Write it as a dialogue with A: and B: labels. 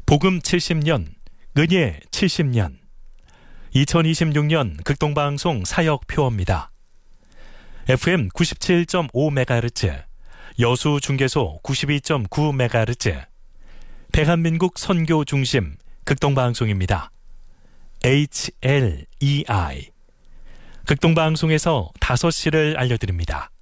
A: 복음 70년, 은예 70년, 2026년 극동방송 사역표어입니다. FM 97.5MHz, 여수중계소 92.9MHz, 대한민국 선교중심 극동방송입니다. HLEI. 극동방송에서 5시를 알려드립니다.